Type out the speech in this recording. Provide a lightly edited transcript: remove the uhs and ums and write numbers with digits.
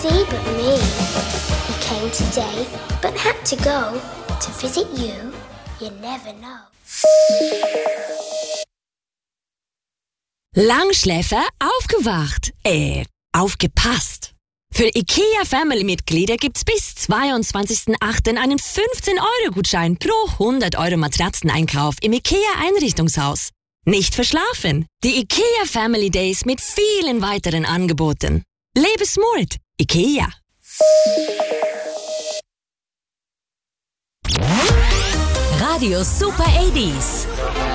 See but me. He came today, but had to go to visit you. You never know. Langschläfer aufgewacht. Aufgepasst. Für IKEA-Family-Mitglieder gibt's bis 22.08. einen 15-Euro-Gutschein pro 100-Euro-Matratzeneinkauf im IKEA-Einrichtungshaus. Nicht verschlafen. Die IKEA Family Days mit vielen weiteren Angeboten. Lebe smart. IKEA. Radio Super 80s.